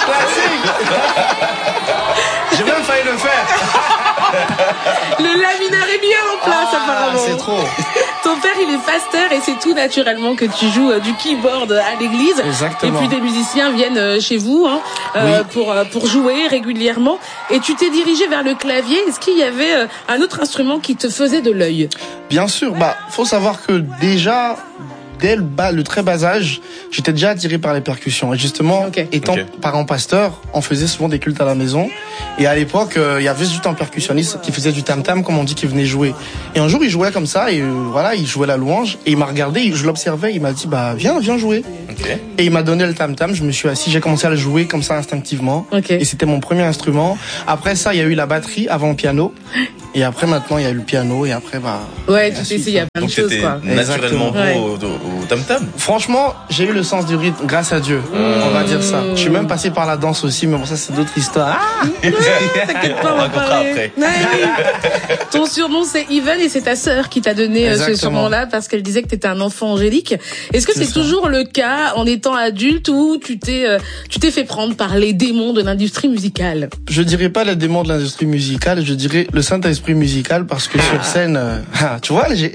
J'ai même failli le faire. Le laminaire est bien en place, apparemment. C'est trop. Ton père, il est pasteur et c'est tout naturellement que tu joues du keyboard à l'église. Exactement. Et puis des musiciens viennent chez vous pour jouer régulièrement. Et tu t'es dirigé vers le clavier. Est-ce qu'il y avait un autre instrument qui te faisait de l'œil? Bien sûr, faut savoir que déjà, dès le très bas âge, j'étais déjà attiré par les percussions. Et justement, étant parent pasteur, on faisait souvent des cultes à la maison. Et à l'époque, il y avait juste un percussionniste qui faisait du tam-tam, comme on dit, qui venait jouer. Et un jour, il jouait comme ça, et voilà, il jouait la louange. Et il m'a regardé, je l'observais, il m'a dit, viens jouer. Et il m'a donné le tam-tam, je me suis assis, j'ai commencé à le jouer comme ça instinctivement. Et c'était mon premier instrument. Après ça, il y a eu la batterie, avant le piano. Et après, maintenant, il y a eu le piano, et après, ouais, tu sais, il y a plein de choses, quoi. Naturellement au tam-tam. Franchement, j'ai eu le sens du rythme, grâce à Dieu. On va dire ça. Je suis même passé par la danse aussi, mais bon, ça, c'est d'autres histoires. T'inquiète pas, on va parler. Ton surnom, c'est Even, et c'est ta sœur qui t'a donné ce surnom-là parce qu'elle disait que t'étais un enfant angélique. Est-ce que c'est toujours le cas en étant adulte ou tu t'es fait prendre par les démons de l'industrie musicale? Je dirais pas les démons de l'industrie musicale, je dirais le Saint-Esprit musical, parce que sur scène, tu vois, c'est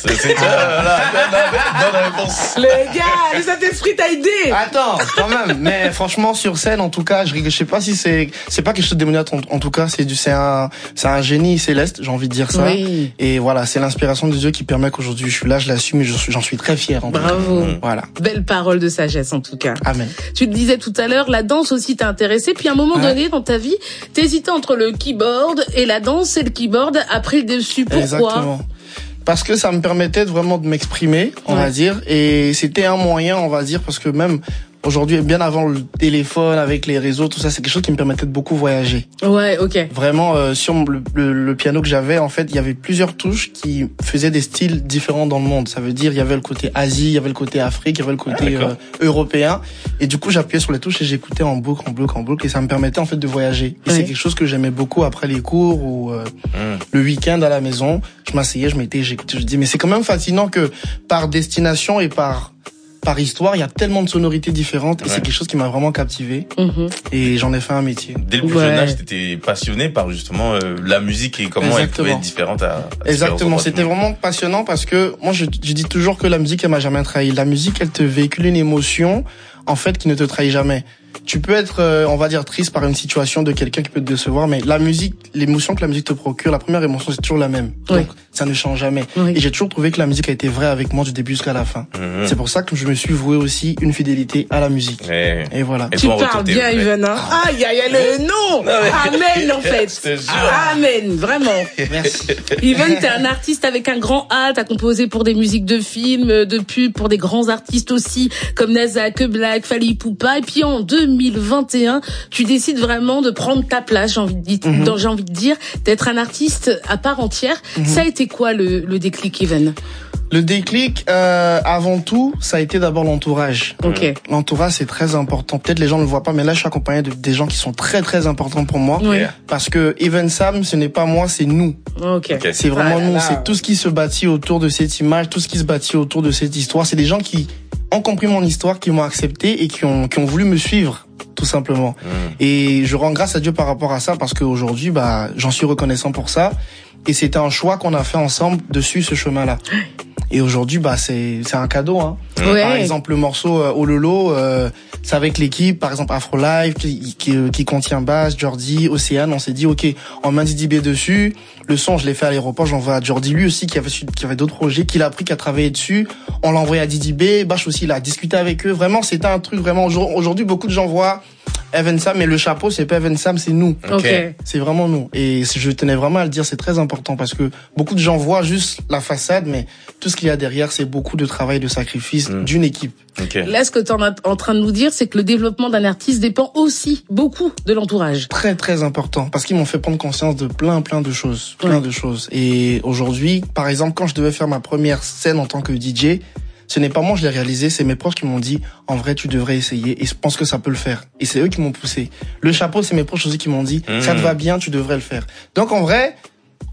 bonne réponse. Le gars, le Saint-Esprit t'a aidé. Attends, quand même. Mais franchement, sur scène, en tout cas, je sais pas si c'est pas quelque chose de démoniaque, en tout cas, c'est un génie céleste, j'ai envie de dire ça. Oui. Et voilà, c'est l'inspiration de Dieu qui permet qu'aujourd'hui je suis là, je l'assume et j'en suis très fier. Bravo. Voilà. Belle parole de sagesse, en tout cas. Amen. Tu le disais tout à l'heure, la danse aussi t'a intéressé, puis à un moment donné dans ta vie, t'hésitais entre le keyboard et la danse, et le keyboard a pris le dessus. Pourquoi? Exactement. Parce que ça me permettait vraiment de m'exprimer, on va dire, et c'était un moyen, on va dire, parce que même aujourd'hui, bien avant le téléphone, avec les réseaux, tout ça, c'est quelque chose qui me permettait de beaucoup voyager. Ouais, ok. Vraiment, sur le piano que j'avais, en fait, il y avait plusieurs touches qui faisaient des styles différents dans le monde. Ça veut dire, il y avait le côté Asie, il y avait le côté Afrique, il y avait le côté européen. Et du coup, j'appuyais sur les touches et j'écoutais en boucle, et ça me permettait, en fait, de voyager. Et c'est quelque chose que j'aimais beaucoup après les cours ou le week-end à la maison. Je m'asseyais, j'écoutais, je dis, mais c'est quand même fascinant que par destination et par histoire, il y a tellement de sonorités différentes et c'est quelque chose qui m'a vraiment captivé. Et j'en ai fait un métier. Dès le plus jeune âge, t'étais passionné par justement la musique et comment elle pouvait être différente à Exactement, c'était vraiment passionnant parce que moi je dis toujours que la musique elle m'a jamais trahi. La musique elle te véhicule une émotion en fait qui ne te trahit jamais. Tu peux être, on va dire, triste par une situation de quelqu'un qui peut te décevoir, mais la musique, l'émotion que la musique te procure, la première émotion, c'est toujours la même. Donc, ça ne change jamais. Et j'ai toujours trouvé que la musique a été vraie avec moi du début jusqu'à la fin. C'est pour ça que je me suis voué aussi une fidélité à la musique. Et voilà. Tu parles bien, Even, hein? Aïe, aïe, aïe, le nom! Amen, en fait. Amen, vraiment. Merci. Even, t'es un artiste avec un grand A, t'as composé pour des musiques de films, de pubs, pour des grands artistes aussi, comme NASA, Que Black, Fally Ipupa, et puis en 2021, tu décides vraiment de prendre ta place, j'ai envie de dire, d'être un artiste à part entière. Ça a été quoi le déclic, Even? Le déclic, avant tout, ça a été d'abord l'entourage. L'entourage, c'est très important. Peut-être les gens ne le voient pas, mais là, je suis accompagné des gens qui sont très, très importants pour moi. Parce que Even Sam, ce n'est pas moi, c'est nous. C'est vraiment nous. C'est tout ce qui se bâtit autour de cette image, tout ce qui se bâtit autour de cette histoire. C'est des gens qui ont compris mon histoire, qui m'ont accepté et qui ont voulu me suivre, tout simplement. Et je rends grâce à Dieu par rapport à ça parce qu'aujourd'hui, j'en suis reconnaissant pour ça. Et c'était un choix qu'on a fait ensemble de suivre ce chemin-là. Et aujourd'hui, c'est un cadeau, hein. Par exemple, le morceau Ololo, c'est avec l'équipe, par exemple Afrolife, qui contient Bass, Jordi, Océane. On s'est dit, ok, on met Didi B dessus. Le son, je l'ai fait à l'aéroport, j'envoie à Jordi, lui aussi, qui avait d'autres projets, qu'il a pris, qui a travaillé dessus. On l'a envoyé à Didi B. Bash aussi, il a discuté avec eux. Vraiment, c'était un truc vraiment, aujourd'hui, beaucoup de gens voient Even Sam, mais le chapeau, c'est pas Even Sam, c'est nous. C'est vraiment nous. Et je tenais vraiment à le dire, c'est très important parce que beaucoup de gens voient juste la façade, mais tout ce qu'il y a derrière, c'est beaucoup de travail, de sacrifice d'une équipe. Là, ce que tu es en train de nous dire, c'est que le développement d'un artiste dépend aussi beaucoup de l'entourage. Très, très important. Parce qu'ils m'ont fait prendre conscience de plein de choses. Plein de choses. Et aujourd'hui, par exemple, quand je devais faire ma première scène en tant que DJ, ce n'est pas moi, je l'ai réalisé, c'est mes proches qui m'ont dit, en vrai, tu devrais essayer, et je pense que ça peut le faire. Et c'est eux qui m'ont poussé. Le chapeau, c'est mes proches aussi qui m'ont dit, ça te va bien, tu devrais le faire. Donc, en vrai,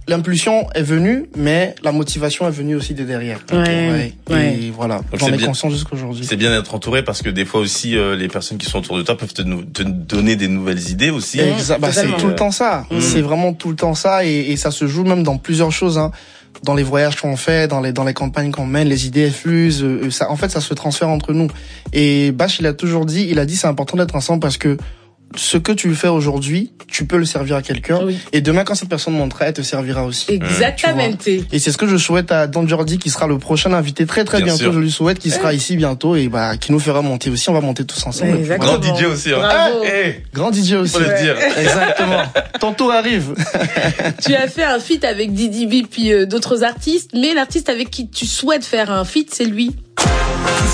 l'impulsion est venue, mais la motivation est venue aussi de derrière. Ouais. Et voilà, donc j'en ai conscience jusqu'aujourd'hui. C'est bien d'être entouré parce que des fois aussi, les personnes qui sont autour de toi peuvent te donner des nouvelles idées aussi. C'est tout le temps ça. C'est vraiment tout le temps ça et ça se joue même dans plusieurs choses, hein. Dans les voyages qu'on fait, dans les campagnes qu'on mène, les idées fusent, ça, en fait, ça se transfère entre nous. Et Bach, il a dit, c'est important d'être ensemble parce que ce que tu fais aujourd'hui, tu peux le servir à quelqu'un. Oui. Et demain, quand cette personne montera, elle te servira aussi. Exactement. Et c'est ce que je souhaite à Don Jordi, qui sera le prochain invité très bientôt. Sûr. Je lui souhaite qu'il sera ici bientôt et qui nous fera monter aussi. On va monter tous ensemble. Grand DJ aussi. Hein. Bravo. Grand DJ aussi. Faut le dire. Exactement. Ton tour arrive. Tu as fait un feat avec Didi B puis d'autres artistes, mais l'artiste avec qui tu souhaites faire un feat, c'est lui.